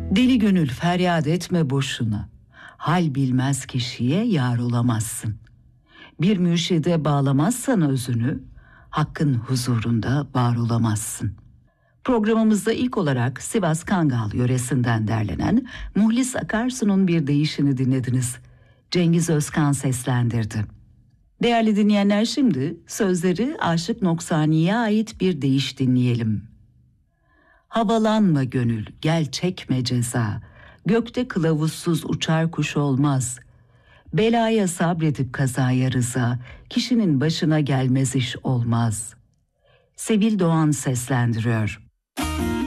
Deli gönül feryat etme boşuna, hal bilmez kişiye yar olamazsın. Bir mürşide bağlamazsan özünü, hakkın huzurunda var olamazsın. Programımızda ilk olarak Sivas Kangal yöresinden derlenen Muhlis Akarsu'nun bir deyişini dinlediniz. Cengiz Özkan seslendirdi. Değerli dinleyenler, şimdi sözleri Aşık Noksani'ye ait bir deyiş dinleyelim. Havalanma gönül, gel çekme ceza. Gökte kılavuzsuz uçar kuş olmaz. Belaya sabredip kazaya rıza, kişinin başına gelmez iş olmaz. Sevil Doğan seslendiriyor.